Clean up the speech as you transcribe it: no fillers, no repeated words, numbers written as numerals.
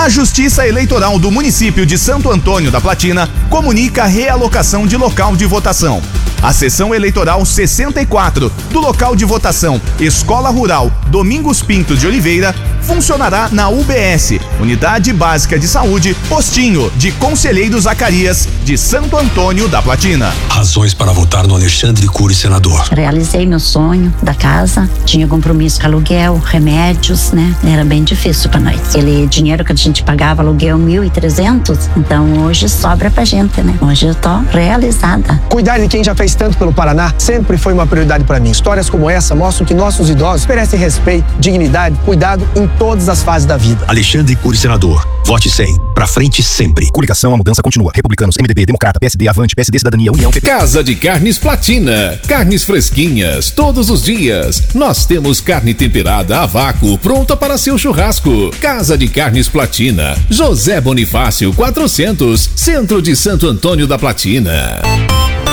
A Justiça Eleitoral do município de Santo Antônio da Platina comunica a realocação de local de votação. A sessão eleitoral 64 do local de votação Escola Rural Domingos Pinto de Oliveira funcionará na UBS, Unidade Básica de Saúde, Postinho de Conselheiro Zacarias, de Santo Antônio da Platina. Razões para votar no Alexandre Cury, senador. Realizei meu sonho da casa, tinha compromisso com aluguel, remédios, né? Era bem difícil pra nós. Aquele dinheiro que a gente pagava, aluguel 1.300, então hoje sobra pra gente, né? Hoje eu tô realizada. Cuidar de quem já fez tanto pelo Paraná sempre foi uma prioridade para mim. Histórias como essa mostram que nossos idosos merecem respeito, dignidade, cuidado em todas as fases da vida. Alexandre Cury, senador. Vote 100. Pra frente sempre. Coligação, a mudança continua. Republicanos, MDB, Democrata, PSD, Avante, PSD, Cidadania, União, PP. Casa de Carnes Platina. Carnes fresquinhas todos os dias. Nós temos carne temperada a vácuo pronta para seu churrasco. Casa de Carnes Platina. José Bonifácio 400, Centro de Santo Antônio da Platina.